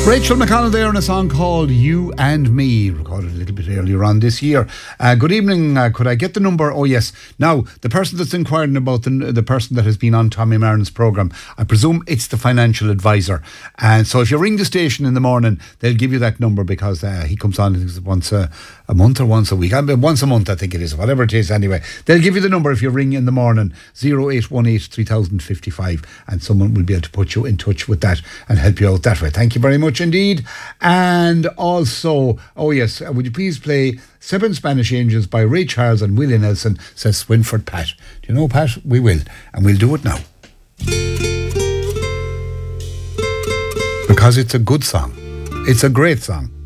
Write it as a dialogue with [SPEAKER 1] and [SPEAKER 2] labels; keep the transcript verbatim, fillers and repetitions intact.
[SPEAKER 1] Rachel McConnell there in a song called You and Me, recorded a little bit earlier on this year. Uh, good evening, uh, could I get the number? Oh yes, now the person that's inquiring about the, the person that has been on Tommy Martin's programme, I presume it's the financial advisor. And so if you ring the station in the morning, they'll give you that number because uh, he comes on once a, a month or once a week. I mean, once a month I think it is, whatever it is anyway. They'll give you the number if you ring in the morning, oh eight one eight, three thousand fifty-five, and someone will be able to put you in touch with that and help you out that way. Thank you very much indeed. And also, oh yes, would you please play Seven Spanish Angels by Ray Charles and Willie Nelson, says Swinford Pat. Do you know, Pat? We will, and we'll do it now. Because it's a good song. It's a great song.